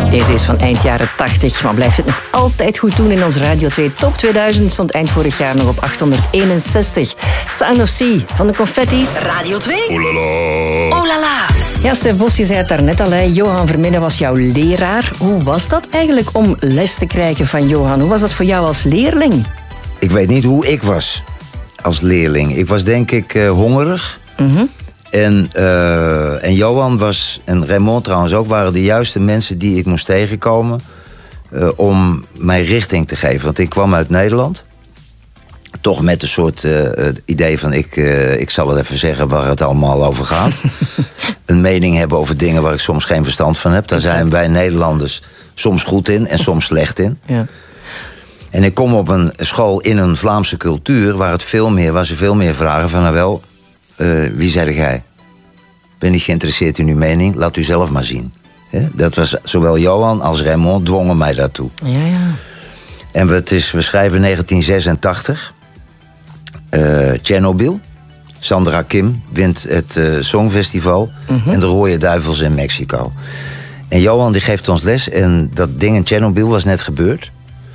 Deze is van eind jaren 80, maar blijft het nog altijd goed doen in ons Radio 2 Top 2000. Stond eind vorig jaar nog op 861. Sound of Sea van de Confetti's. Radio 2. Oh la la. Oh la la. Ja, Stef Bos, je zei het daarnet al. Hè. Johan Verminde was jouw leraar. Hoe was dat eigenlijk om les te krijgen van Johan? Hoe was dat voor jou als leerling? Ik weet niet hoe ik was als leerling. Ik was denk ik hongerig. En Johan was, en Raymond trouwens ook, waren de juiste mensen die ik moest tegenkomen om mij richting te geven. Want ik kwam uit Nederland. Toch met een soort idee van ik zal het even zeggen waar het allemaal over gaat. Een mening hebben over dingen waar ik soms geen verstand van heb. Daar zijn wij Nederlanders soms goed in en soms slecht in. Ja. En ik kom op een school in een Vlaamse cultuur waar ze veel meer vragen van nou wel, wie zei jij? Ben niet geïnteresseerd in uw mening, laat u zelf maar zien. Dat was zowel Johan als Raymond dwongen mij daartoe. Ja. En we schrijven 1986. Tsjernobyl. Sandra Kim wint het Songfestival. En de Rode Duivels in Mexico. En Johan die geeft ons les. En dat ding in Tsjernobyl was net gebeurd.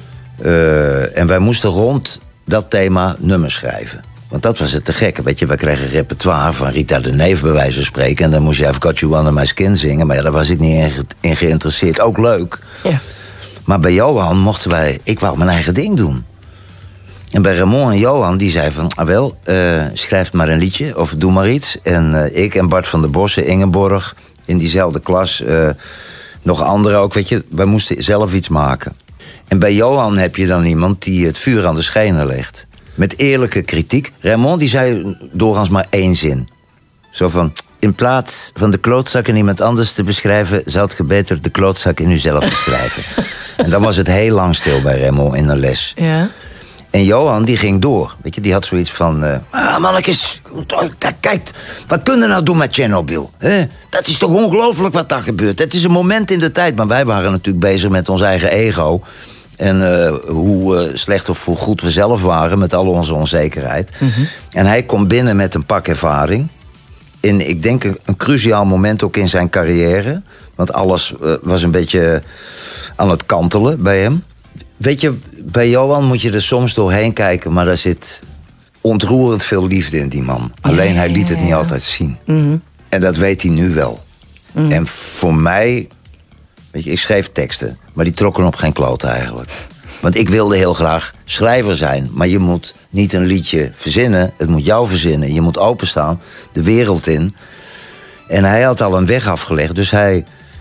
En wij moesten rond dat thema nummers schrijven. Want dat was het te gekke. Weet je, wij kregen repertoire van Rita de Neef bij wijze van spreken. En dan moest je I've Got You Under My Skin zingen. Maar ja, daar was ik niet in geïnteresseerd. Ook leuk. Ja. Maar bij Johan ik wou mijn eigen ding doen. En bij Raymond en Johan, die zeiden van, schrijf maar een liedje of doe maar iets. En ik en Bart van der Bossen, Ingeborg, in diezelfde klas, nog anderen ook, weet je, wij moesten zelf iets maken. En bij Johan heb je dan iemand die het vuur aan de schenen legt. Met eerlijke kritiek. Raymond die zei doorgaans maar één zin. Zo van, in plaats van de klootzak in iemand anders te beschrijven, zou je beter de klootzak in uzelf beschrijven. En dan was het heel lang stil bij Raymond in de les. Ja. En Johan die ging door. Weet je, die had zoiets van, mannetjes, kijk, wat kunnen we nou doen met Tsjernobyl? Dat is toch ongelooflijk wat daar gebeurt. Het is een moment in de tijd, maar wij waren natuurlijk bezig met ons eigen ego. En hoe slecht of hoe goed we zelf waren met al onze onzekerheid. En hij komt binnen met een pak ervaring. In, ik denk, een cruciaal moment ook in zijn carrière. Want alles was een beetje aan het kantelen bij hem. Weet je, bij Johan moet je er soms doorheen kijken, maar daar zit ontroerend veel liefde in die man. Alleen hij liet het niet altijd zien. En dat weet hij nu wel. En voor mij, weet je, ik schreef teksten, maar die trokken op geen kloot eigenlijk. Want ik wilde heel graag schrijver zijn, maar je moet niet een liedje verzinnen, het moet jou verzinnen. Je moet openstaan, de wereld in. En hij had al een weg afgelegd, dus hij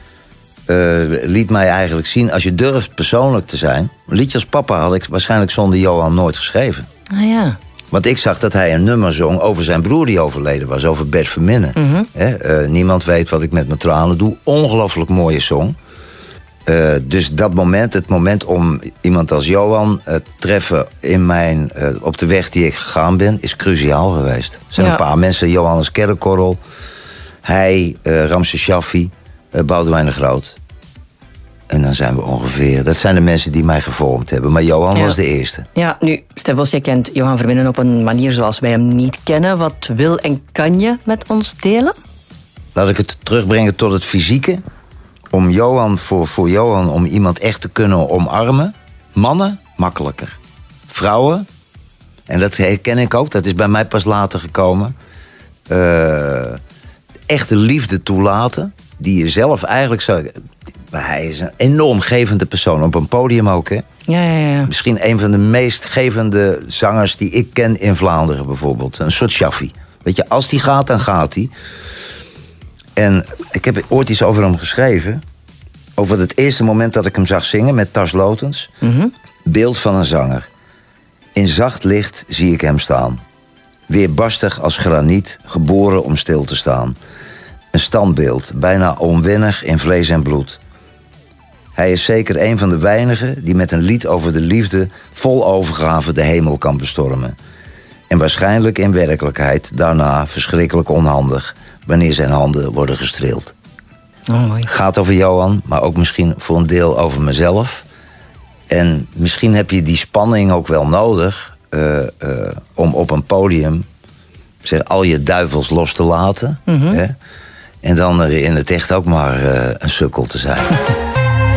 liet mij eigenlijk zien, als je durft persoonlijk te zijn. Een liedje als Papa had ik waarschijnlijk zonder Johan nooit geschreven. Ah ja. Want ik zag dat hij een nummer zong over zijn broer die overleden was, over Bert Verminnen. Niemand weet wat ik met mijn tranen doe. Ongelooflijk mooie song. Dus dat moment, het moment om iemand als Johan te treffen in op de weg die ik gegaan ben, is cruciaal geweest. Er zijn een paar mensen, Johannes Kerkorrel, hij, Ramses Shaffi, Boudewijn de Groot. En dan zijn we ongeveer, dat zijn de mensen die mij gevormd hebben. Maar Johan was de eerste. Ja, nu, Stef Bos, jij kent Johan Verminde op een manier zoals wij hem niet kennen. Wat wil en kan je met ons delen? Laat ik het terugbrengen tot het fysieke. Om Johan, voor Johan, om iemand echt te kunnen omarmen. Mannen, makkelijker. Vrouwen, en dat herken ik ook, dat is bij mij pas later gekomen. Echte liefde toelaten, die je zelf eigenlijk zou. Hij is een enorm gevende persoon, op een podium ook, hè? Ja. Misschien een van de meest gevende zangers die ik ken in Vlaanderen bijvoorbeeld. Een soort Shaffi. Weet je, als die gaat, dan gaat hij. En ik heb ooit iets over hem geschreven. Over het eerste moment dat ik hem zag zingen met Tas Lotens. Beeld van een zanger. In zacht licht zie ik hem staan. Weerbarstig als graniet, geboren om stil te staan. Een standbeeld, bijna onwennig in vlees en bloed. Hij is zeker een van de weinigen die met een lied over de liefde vol overgave de hemel kan bestormen. En waarschijnlijk in werkelijkheid daarna verschrikkelijk onhandig wanneer zijn handen worden gestreeld. Het gaat over Johan, maar ook misschien voor een deel over mezelf. En misschien heb je die spanning ook wel nodig om op een podium al je duivels los te laten. Hè? En dan er in het echt ook maar een sukkel te zijn.